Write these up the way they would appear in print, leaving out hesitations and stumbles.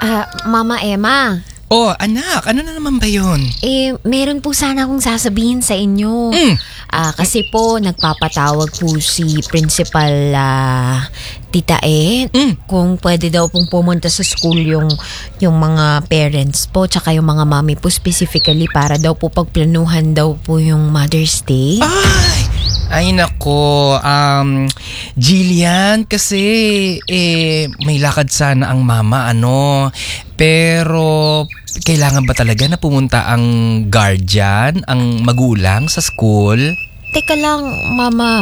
Mama Emma. Oh, anak, ano na naman ba yun? Meron po sana akong sasabihin sa inyo. Kasi po, nagpapatawag po si Principal Tita kung pwede daw pong pumunta sa school yung mga parents po, tsaka yung mga mami po specifically para daw po pagplanuhan daw po yung Mother's Day. Ay nako, Jillian, kasi may lakad sana ang mama, pero kailangan ba talaga na pumunta ang guardian, ang magulang sa school? Teka lang, Mama.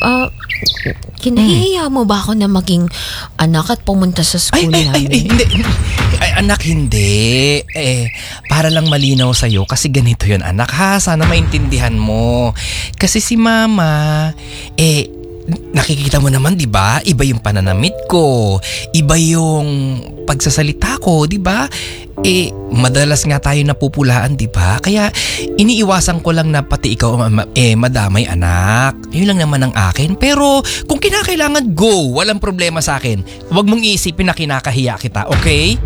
Kinahihiya mo ba ako na maging anak at pumunta sa school namin? Hindi. Anak, hindi. Para lang malinaw sa'yo kasi ganito yun, anak ha. Sana maintindihan mo. Kasi si Mama, nakikita mo naman, di ba? Iba yung pananamit ko. Iba yung pagsasalita ko, di ba? Madalas nga tayo napupulaan, di ba? Kaya iniiwasan ko lang na pati ikaw madamay, anak. Yun lang naman ang akin. Pero kung kinakailangan, go. Walang problema sa akin. Huwag mong iisipin na kinakahiya kita, okay?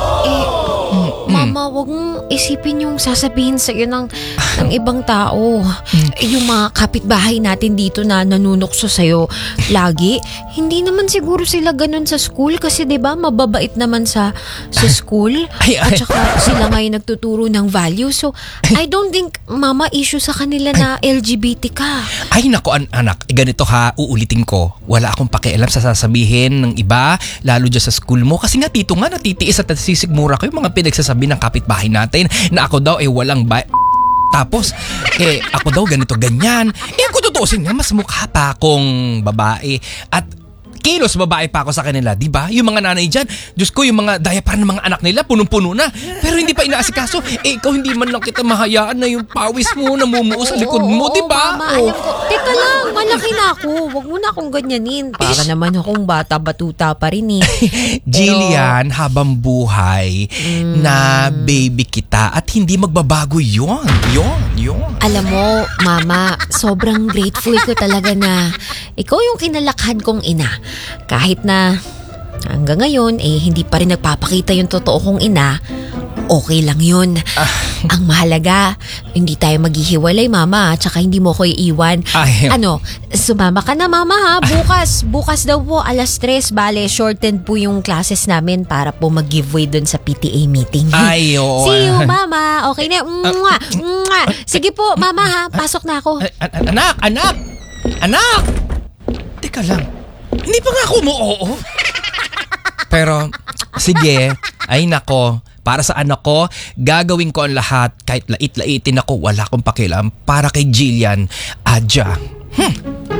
Mama, wag mong isipin yung sasabihin sa iyo ng ibang tao. Yung mga kapitbahay natin dito na nanunukso sa'yo lagi, hindi naman siguro sila ganun sa school kasi 'di ba mababait naman sa school. At saka sila ngayon nagtuturo ng value. So, I don't think, Mama, issue sa kanila na LGBT ka. Ay nako, anak, ganito ha, uulitin ko. Wala akong pakialam sa sasabihin ng iba, lalo dyan sa school mo. Kasi nga dito nga natitiis at nasisigmura ko yung mga pinagsasabi ng kapitbahay natin na ako daw walang tapos, ako daw ganito ganyan. Kung tutuusin nga, mas mukha pa akong babae at kilos babae pa ako sa kanila, di ba? Yung mga nanay dyan, Diyos ko, yung mga diaper ng mga anak nila, punong-puno na. Pero hindi pa inaasikaso. Ikaw hindi man lang kita mahayaan na yung pawis mo namumuo sa likod mo, di ba? Mama, alam ko. Teka lang, malaki na ako. Huwag mo na akong ganyanin. Para naman akong bata-batuta pa rin eh. Jillian, habang buhay, na baby kita at hindi magbabago yun. Alam mo, Mama, sobrang grateful ko talaga na ikaw yung kinalakhan kong ina. Kahit na hanggang ngayon, hindi pa rin nagpapakita yung totoo kong ina, okay lang yun. Ang mahalaga, hindi tayo maghihiwalay, Mama, tsaka hindi mo ko iiwan. Sumama ka na, Mama, ha? Bukas daw po, 3:00, bale, shortened po yung classes namin para po mag-giveaway dun sa PTA meeting. Oo. See you, Mama. Okay na. Sige po, Mama, ha? Pasok na ako. Anak! Teka lang. Hindi pa nga ako umuoo. Pero, sige. Ay nako, para sa anak ko, gagawin ko ang lahat. Kahit lait-laitin ako, wala akong pakialam. Para kay Jillian, Adja.